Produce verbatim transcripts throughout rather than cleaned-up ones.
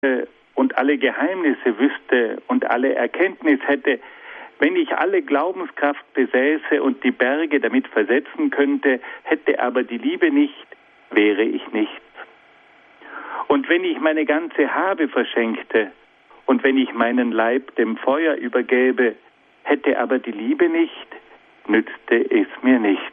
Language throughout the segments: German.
und alle Geheimnisse wüsste und alle Erkenntnis hätte, wenn ich alle Glaubenskraft besäße und die Berge damit versetzen könnte, hätte aber die Liebe nicht, wäre ich nichts. Und wenn ich meine ganze Habe verschenkte und wenn ich meinen Leib dem Feuer übergäbe, hätte aber die Liebe nicht, nützte es mir nichts.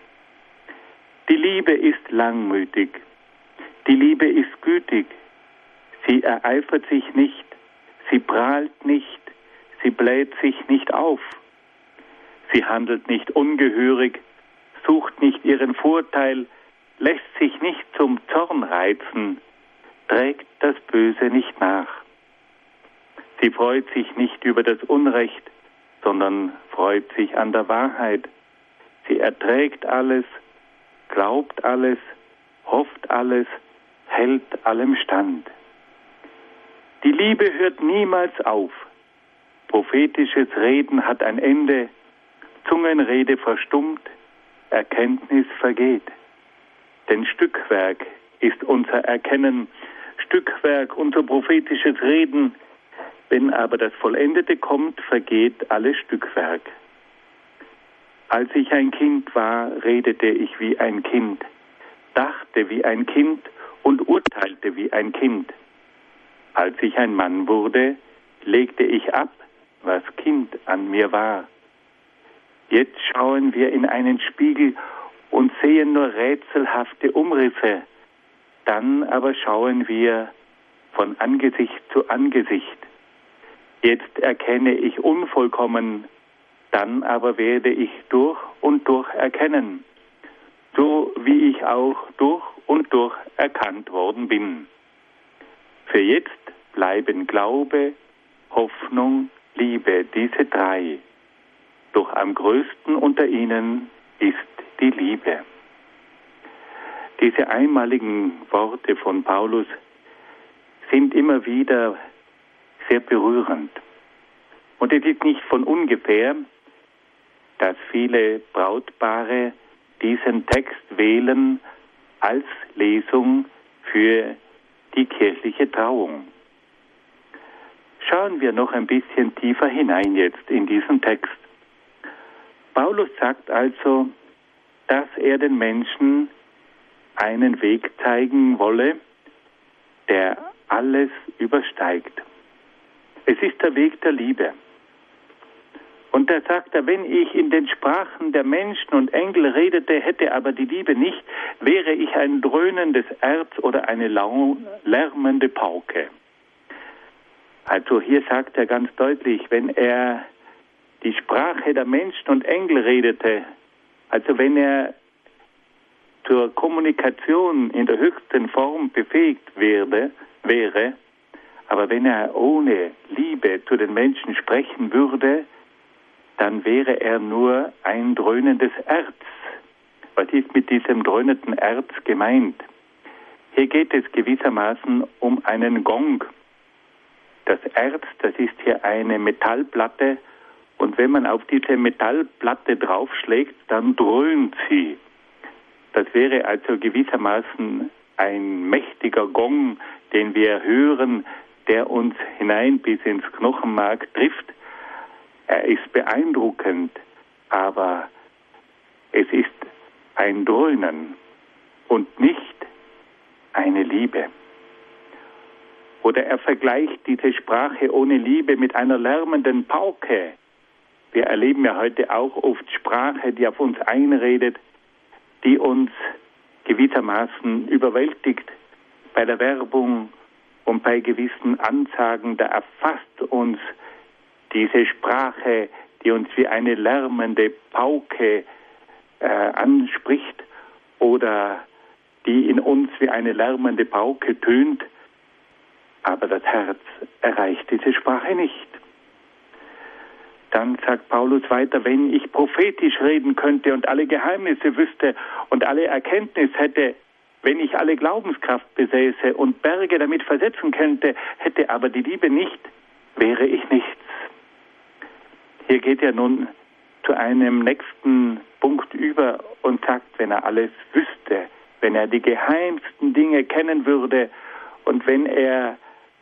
Die Liebe ist langmütig, die Liebe ist gütig, sie ereifert sich nicht, sie prahlt nicht, sie bläht sich nicht auf. Sie handelt nicht ungehörig, sucht nicht ihren Vorteil, lässt sich nicht zum Zorn reizen, trägt das Böse nicht nach. Sie freut sich nicht über das Unrecht, sondern freut sich an der Wahrheit. Sie erträgt alles, glaubt alles, hofft alles, hält allem stand. Die Liebe hört niemals auf. Prophetisches Reden hat ein Ende, Zungenrede verstummt, Erkenntnis vergeht. Denn Stückwerk ist unser Erkennen, Stückwerk unser prophetisches Reden. Wenn aber das Vollendete kommt, vergeht alles Stückwerk. Als ich ein Kind war, redete ich wie ein Kind, dachte wie ein Kind und urteilte wie ein Kind. Als ich ein Mann wurde, legte ich ab, was Kind an mir war. Jetzt schauen wir in einen Spiegel und sehen nur rätselhafte Umrisse. Dann aber schauen wir von Angesicht zu Angesicht. Jetzt erkenne ich unvollkommen, dann aber werde ich durch und durch erkennen, so wie ich auch durch und durch erkannt worden bin. Für jetzt bleiben Glaube, Hoffnung, Liebe, diese drei. Doch am größten unter ihnen ist die Liebe. Diese einmaligen Worte von Paulus sind immer wieder sehr berührend. Und es ist nicht von ungefähr, dass viele Brautpaare diesen Text wählen als Lesung für die kirchliche Trauung. Schauen wir noch ein bisschen tiefer hinein jetzt in diesen Text. Paulus sagt also, dass er den Menschen einen Weg zeigen wolle, der alles übersteigt. Es ist der Weg der Liebe. Und da sagt er, wenn ich in den Sprachen der Menschen und Engel redete, hätte aber die Liebe nicht, wäre ich ein dröhnendes Erz oder eine lärmende Pauke. Also hier sagt er ganz deutlich, wenn er die Sprache der Menschen und Engel redete, also wenn er zur Kommunikation in der höchsten Form befähigt werde, wäre, aber wenn er ohne Liebe zu den Menschen sprechen würde, dann wäre er nur ein dröhnendes Erz. Was ist mit diesem dröhnenden Erz gemeint? Hier geht es gewissermaßen um einen Gong. Das Erz, das ist hier eine Metallplatte, und wenn man auf diese Metallplatte draufschlägt, dann dröhnt sie. Das wäre also gewissermaßen ein mächtiger Gong, den wir hören, der uns hinein bis ins Knochenmark trifft. Er ist beeindruckend, aber es ist ein Dröhnen und nicht eine Liebe. Oder er vergleicht diese Sprache ohne Liebe mit einer lärmenden Pauke. Wir erleben ja heute auch oft Sprache, die auf uns einredet, die uns gewissermaßen überwältigt bei der Werbung und bei gewissen Ansagen. Da erfasst uns diese Sprache, die uns wie eine lärmende Pauke äh, anspricht oder die in uns wie eine lärmende Pauke tönt, aber das Herz erreicht diese Sprache nicht. Dann sagt Paulus weiter, wenn ich prophetisch reden könnte und alle Geheimnisse wüsste und alle Erkenntnis hätte, wenn ich alle Glaubenskraft besäße und Berge damit versetzen könnte, hätte aber die Liebe nicht, wäre ich nichts. Hier geht er nun zu einem nächsten Punkt über und sagt, wenn er alles wüsste, wenn er die geheimsten Dinge kennen würde und wenn er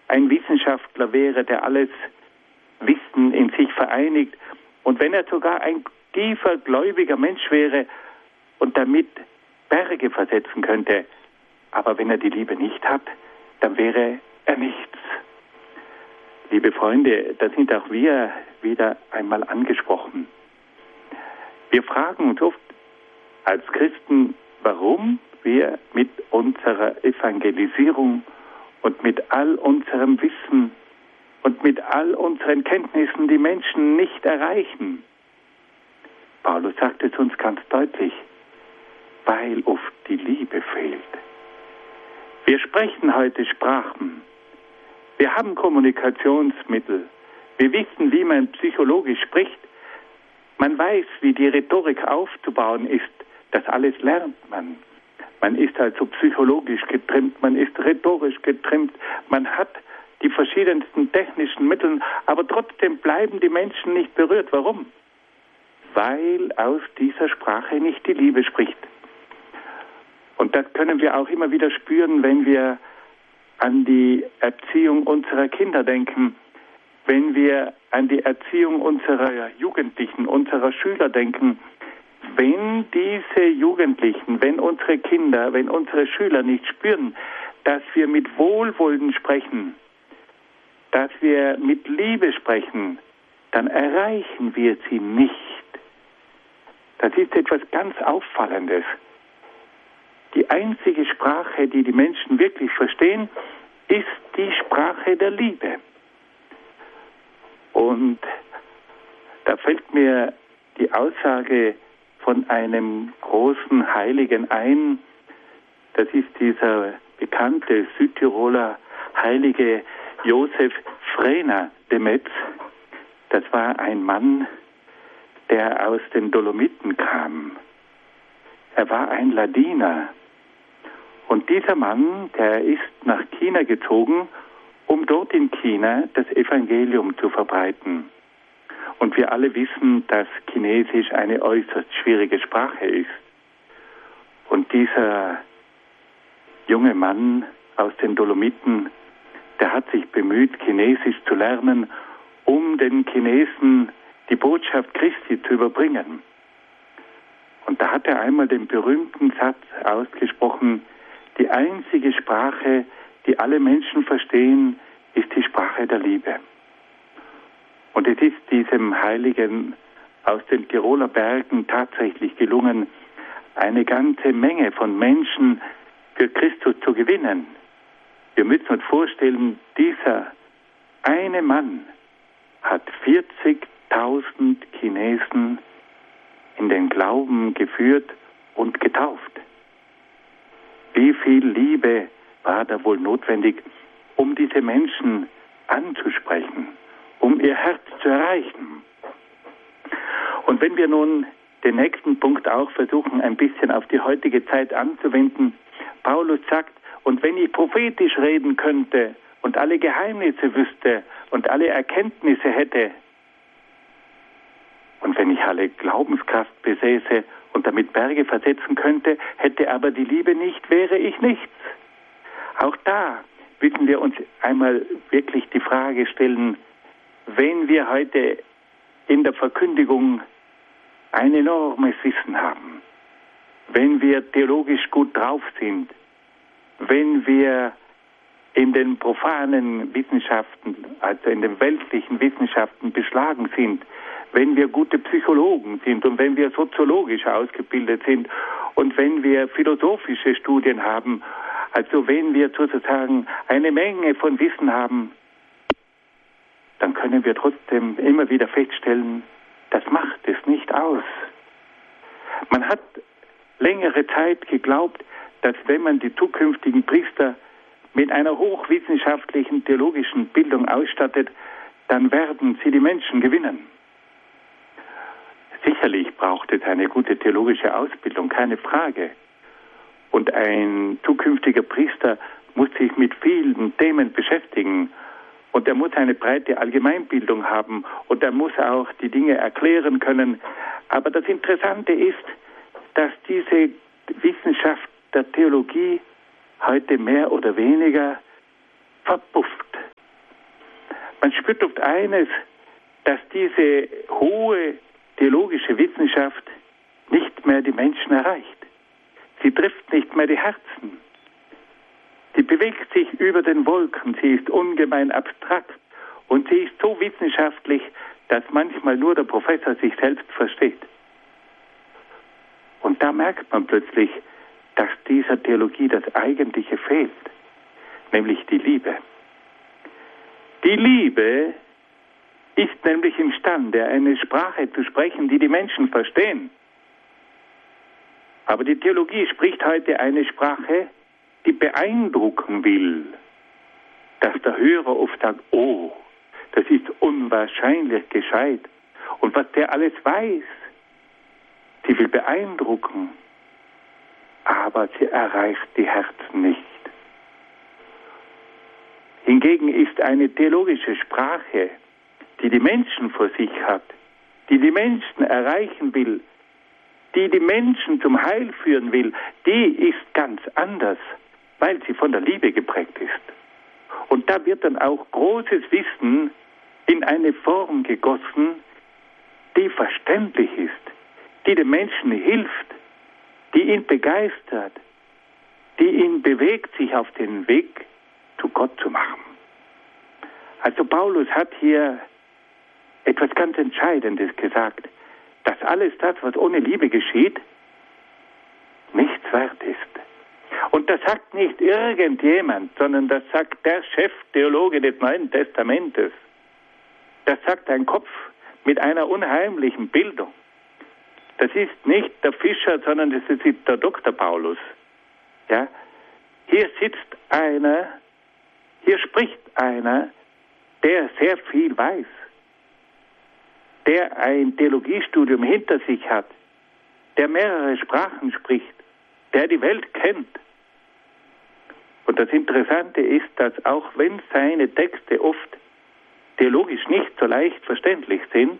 ein Wissenschaftler wäre, der alles Wissen in sich vereinigt, und wenn er sogar ein tiefer gläubiger Mensch wäre und damit Berge versetzen könnte, aber wenn er die Liebe nicht hat, dann wäre er nichts. Liebe Freunde, da sind auch wir wieder einmal angesprochen. Wir fragen uns oft als Christen, warum wir mit unserer Evangelisierung und mit all unserem Wissen und mit all unseren Kenntnissen die Menschen nicht erreichen. Paulus sagt es uns ganz deutlich, weil oft die Liebe fehlt. Wir sprechen heute Sprachen. Wir haben Kommunikationsmittel. Wir wissen, wie man psychologisch spricht. Man weiß, wie die Rhetorik aufzubauen ist. Das alles lernt man. Man ist also psychologisch getrimmt, man ist rhetorisch getrimmt, man hat die verschiedensten technischen Mittel, aber trotzdem bleiben die Menschen nicht berührt. Warum? Weil aus dieser Sprache nicht die Liebe spricht. Und das können wir auch immer wieder spüren, wenn wir an die Erziehung unserer Kinder denken, wenn wir an die Erziehung unserer Jugendlichen, unserer Schüler denken. Wenn diese Jugendlichen, wenn unsere Kinder, wenn unsere Schüler nicht spüren, dass wir mit Wohlwollen sprechen, dass wir mit Liebe sprechen, dann erreichen wir sie nicht. Das ist etwas ganz Auffallendes. Die einzige Sprache, die die Menschen wirklich verstehen, ist die Sprache der Liebe. Und da fällt mir die Aussage von einem großen Heiligen ein. Das ist dieser bekannte Südtiroler Heilige Josef Frena de Metz. Das war ein Mann, der aus den Dolomiten kam. Er war ein Ladiner. Und dieser Mann, der ist nach China gezogen, um dort in China das Evangelium zu verbreiten. Und wir alle wissen, dass Chinesisch eine äußerst schwierige Sprache ist. Und dieser junge Mann aus den Dolomiten, der hat sich bemüht, Chinesisch zu lernen, um den Chinesen die Botschaft Christi zu überbringen. Und da hat er einmal den berühmten Satz ausgesprochen: Die einzige Sprache, die alle Menschen verstehen, ist die Sprache der Liebe. Und es ist diesem Heiligen aus den Tiroler Bergen tatsächlich gelungen, eine ganze Menge von Menschen für Christus zu gewinnen. Wir müssen uns vorstellen, dieser eine Mann hat vierzigtausend Chinesen in den Glauben geführt und getauft. Wie viel Liebe war da wohl notwendig, um diese Menschen anzusprechen, um ihr Herz zu erreichen? Und wenn wir nun den nächsten Punkt auch versuchen, ein bisschen auf die heutige Zeit anzuwenden, Paulus sagt, und wenn ich prophetisch reden könnte und alle Geheimnisse wüsste und alle Erkenntnisse hätte, und wenn ich alle Glaubenskraft besäße und damit Berge versetzen könnte, hätte aber die Liebe nicht, wäre ich nichts. Auch da müssen wir uns einmal wirklich die Frage stellen, wenn wir heute in der Verkündigung ein enormes Wissen haben, wenn wir theologisch gut drauf sind, wenn wir in den profanen Wissenschaften, also in den weltlichen Wissenschaften beschlagen sind, wenn wir gute Psychologen sind und wenn wir soziologisch ausgebildet sind und wenn wir philosophische Studien haben, also wenn wir sozusagen eine Menge von Wissen haben, dann können wir trotzdem immer wieder feststellen, das macht es nicht aus. Man hat längere Zeit geglaubt, dass wenn man die zukünftigen Priester mit einer hochwissenschaftlichen theologischen Bildung ausstattet, dann werden sie die Menschen gewinnen. Sicherlich braucht es eine gute theologische Ausbildung, keine Frage. Und ein zukünftiger Priester muss sich mit vielen Themen beschäftigen. Und er muss eine breite Allgemeinbildung haben. Und er muss auch die Dinge erklären können. Aber das Interessante ist, dass diese Wissenschaft der Theologie heute mehr oder weniger verpufft. Man spürt oft eines, dass diese hohe theologische Wissenschaft nicht mehr die Menschen erreicht. Sie trifft nicht mehr die Herzen. Sie bewegt sich über den Wolken. Sie ist ungemein abstrakt. Und sie ist so wissenschaftlich, dass manchmal nur der Professor sich selbst versteht. Und da merkt man plötzlich, dass dieser Theologie das Eigentliche fehlt, nämlich die Liebe. Die Liebe ist nämlich imstande, eine Sprache zu sprechen, die die Menschen verstehen. Aber die Theologie spricht heute eine Sprache, die beeindrucken will, dass der Hörer oft sagt, oh, das ist unwahrscheinlich gescheit. Und was der alles weiß, sie will beeindrucken, aber sie erreicht die Herzen nicht. Hingegen ist eine theologische Sprache, die die Menschen vor sich hat, die die Menschen erreichen will, die die Menschen zum Heil führen will, die ist ganz anders, weil sie von der Liebe geprägt ist. Und da wird dann auch großes Wissen in eine Form gegossen, die verständlich ist, die dem Menschen hilft, die ihn begeistert, die ihn bewegt, sich auf den Weg zu Gott zu machen. Also Paulus hat hier etwas ganz Entscheidendes gesagt, dass alles das, was ohne Liebe geschieht, nichts wert ist. Und das sagt nicht irgendjemand, sondern das sagt der Cheftheologe des Neuen Testamentes. Das sagt ein Kopf mit einer unheimlichen Bildung. Das ist nicht der Fischer, sondern das ist der Doktor Paulus. Ja? Hier sitzt einer, hier spricht einer, der sehr viel weiß, der ein Theologiestudium hinter sich hat, der mehrere Sprachen spricht, der die Welt kennt. Und das Interessante ist, dass auch wenn seine Texte oft theologisch nicht so leicht verständlich sind,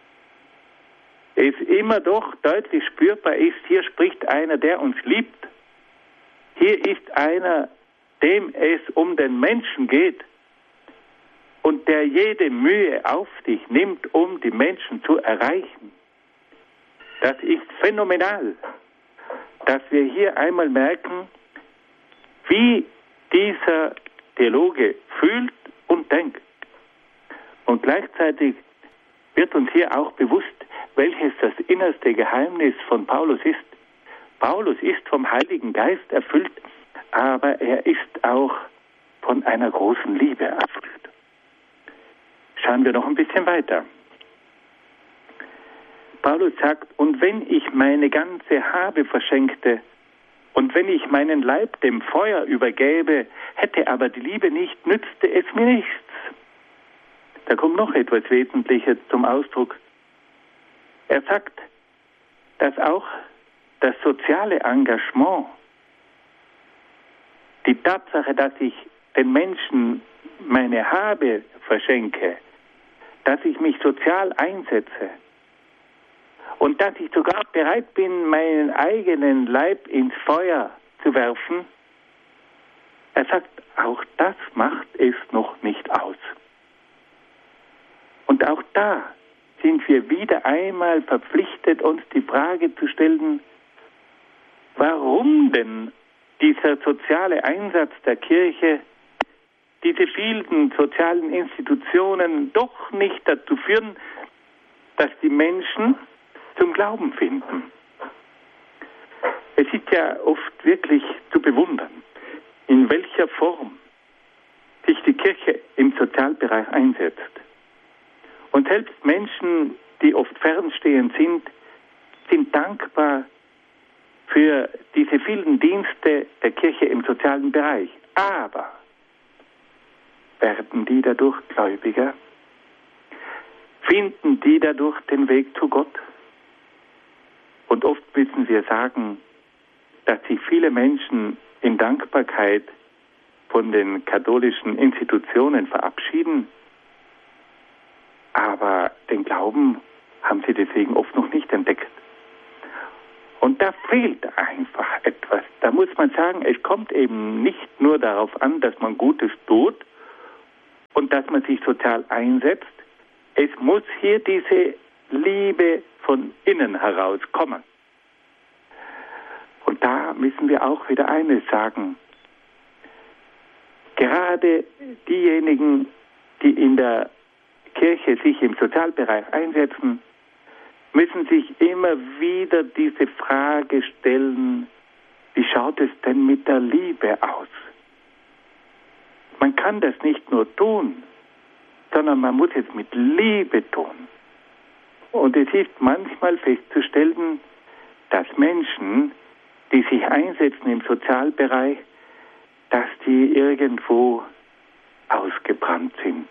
es immer doch deutlich spürbar ist, hier spricht einer, der uns liebt. Hier ist einer, dem es um den Menschen geht und der jede Mühe auf sich nimmt, um die Menschen zu erreichen. Das ist phänomenal, dass wir hier einmal merken, wie dieser Theologe fühlt und denkt. Und gleichzeitig wird uns hier auch bewusst, welches das innerste Geheimnis von Paulus ist. Paulus ist vom Heiligen Geist erfüllt, aber er ist auch von einer großen Liebe erfüllt. Schauen wir noch ein bisschen weiter. Paulus sagt, und wenn ich meine ganze Habe verschenkte und wenn ich meinen Leib dem Feuer übergäbe, hätte aber die Liebe nicht, nützte es mir nichts. Da kommt noch etwas Wesentliches zum Ausdruck. Er sagt, dass auch das soziale Engagement, die Tatsache, dass ich den Menschen meine Habe verschenke, dass ich mich sozial einsetze und dass ich sogar bereit bin, meinen eigenen Leib ins Feuer zu werfen, er sagt, auch das macht es noch nicht aus. Und auch da sind wir wieder einmal verpflichtet, uns die Frage zu stellen, warum denn dieser soziale Einsatz der Kirche, diese vielen sozialen Institutionen doch nicht dazu führen, dass die Menschen zum Glauben finden. Es ist ja oft wirklich zu bewundern, in welcher Form sich die Kirche im Sozialbereich einsetzt. Und selbst Menschen, die oft fernstehend sind, sind dankbar für diese vielen Dienste der Kirche im sozialen Bereich. Aber werden die dadurch gläubiger? Finden die dadurch den Weg zu Gott? Und oft müssen wir sagen, dass sich viele Menschen in Dankbarkeit von den katholischen Institutionen verabschieden, aber den Glauben haben sie deswegen oft noch nicht entdeckt. Und da fehlt einfach etwas. Da muss man sagen, es kommt eben nicht nur darauf an, dass man Gutes tut und dass man sich sozial einsetzt. Es muss hier diese Liebe von innen herauskommen. Und da müssen wir auch wieder eines sagen. Gerade diejenigen, die in der Kirche sich im Sozialbereich einsetzen, müssen sich immer wieder diese Frage stellen, wie schaut es denn mit der Liebe aus? Man kann das nicht nur tun, sondern man muss es mit Liebe tun. Und es ist manchmal festzustellen, dass Menschen, die sich einsetzen im Sozialbereich, dass die irgendwo ausgebrannt sind,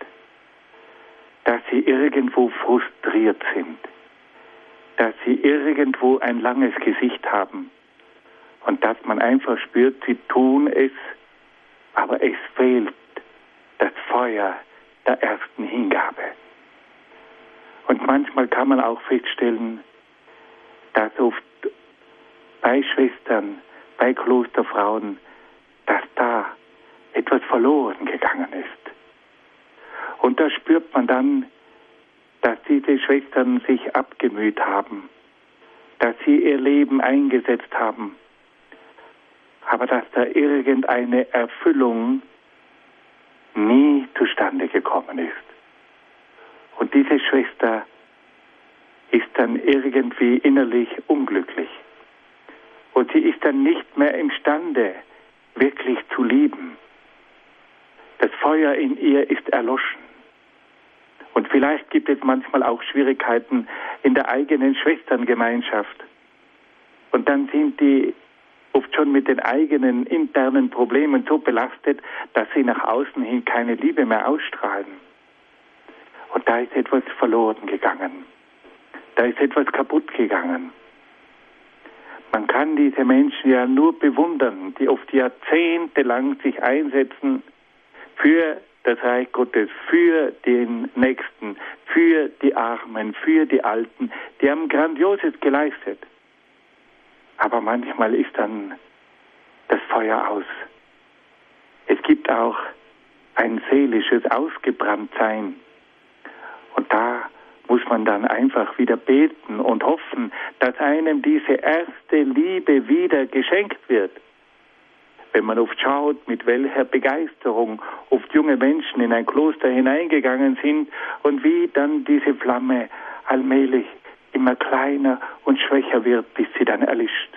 dass sie irgendwo frustriert sind, dass sie irgendwo ein langes Gesicht haben und dass man einfach spürt, sie tun es, aber es fehlt das Feuer der ersten Hingabe. Und manchmal kann man auch feststellen, dass oft bei Schwestern, bei Klosterfrauen, dass da etwas verloren gegangen ist. Und da spürt man dann, dass diese Schwestern sich abgemüht haben, dass sie ihr Leben eingesetzt haben, aber dass da irgendeine Erfüllung nie zustande gekommen ist. Und diese Schwester ist dann irgendwie innerlich unglücklich. Und sie ist dann nicht mehr imstande, wirklich zu lieben. Das Feuer in ihr ist erloschen. Und vielleicht gibt es manchmal auch Schwierigkeiten in der eigenen Schwesterngemeinschaft. Und dann sind die oft schon mit den eigenen internen Problemen so belastet, dass sie nach außen hin keine Liebe mehr ausstrahlen. Und da ist etwas verloren gegangen. Da ist etwas kaputt gegangen. Man kann diese Menschen ja nur bewundern, die oft jahrzehntelang sich einsetzen für das Reich Gottes, für den Nächsten, für die Armen, für die Alten. Die haben Grandioses geleistet. Aber manchmal ist dann das Feuer aus. Es gibt auch ein seelisches Ausgebranntsein. Und da muss man dann einfach wieder beten und hoffen, dass einem diese erste Liebe wieder geschenkt wird. Wenn man oft schaut, mit welcher Begeisterung oft junge Menschen in ein Kloster hineingegangen sind und wie dann diese Flamme allmählich immer kleiner und schwächer wird, bis sie dann erlischt.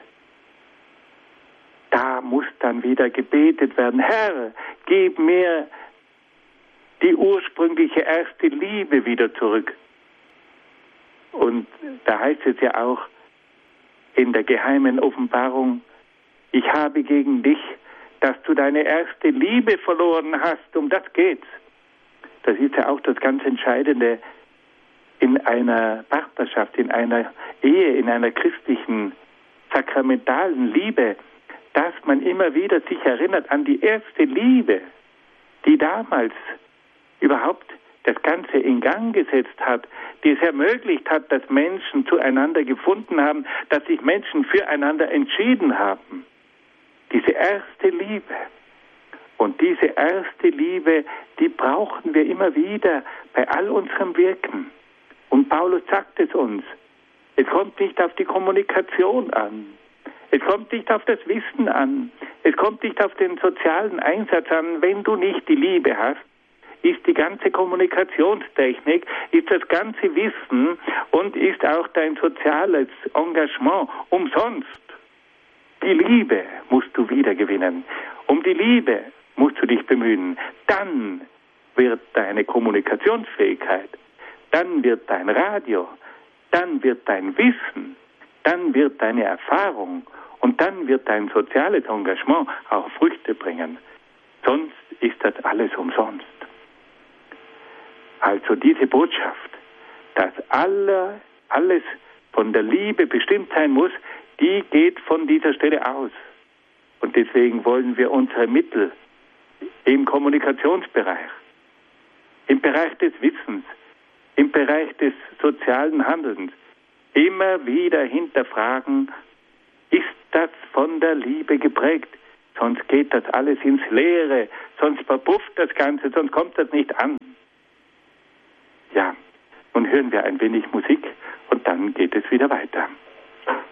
Da muss dann wieder gebetet werden, Herr, gib mir die ursprüngliche erste Liebe wieder zurück. Und da heißt es ja auch in der geheimen Offenbarung, ich habe gegen dich, dass du deine erste Liebe verloren hast, um das geht's. Das ist ja auch das ganz Entscheidende in einer Partnerschaft, in einer Ehe, in einer christlichen, sakramentalen Liebe, dass man immer wieder sich erinnert an die erste Liebe, die damals überhaupt das Ganze in Gang gesetzt hat, die es ermöglicht hat, dass Menschen zueinander gefunden haben, dass sich Menschen füreinander entschieden haben. Diese erste Liebe. Und diese erste Liebe, die brauchen wir immer wieder bei all unserem Wirken. Und Paulus sagt es uns. Es kommt nicht auf die Kommunikation an. Es kommt nicht auf das Wissen an. Es kommt nicht auf den sozialen Einsatz an. Wenn du nicht die Liebe hast, ist die ganze Kommunikationstechnik, ist das ganze Wissen und ist auch dein soziales Engagement umsonst. Die Liebe musst du wiedergewinnen. Um die Liebe musst du dich bemühen. Dann wird deine Kommunikationsfähigkeit, dann wird dein Radio, dann wird dein Wissen, dann wird deine Erfahrung und dann wird dein soziales Engagement auch Früchte bringen. Sonst ist das alles umsonst. Also diese Botschaft, dass alle, alles von der Liebe bestimmt sein muss, die geht von dieser Stelle aus. Und deswegen wollen wir unsere Mittel im Kommunikationsbereich, im Bereich des Wissens, im Bereich des sozialen Handelns immer wieder hinterfragen, ist das von der Liebe geprägt? Sonst geht das alles ins Leere, sonst verpufft das Ganze, sonst kommt das nicht an. hören wir ein wenig Musik und dann geht es wieder weiter.